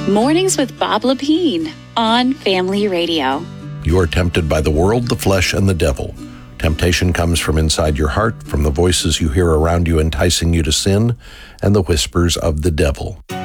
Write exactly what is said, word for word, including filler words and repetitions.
Mornings with Bob Lepine on Family Radio. You are tempted by the world, the flesh, and the devil. Temptation comes from inside your heart, from the voices you hear around you enticing you to sin, and the whispers of the devil.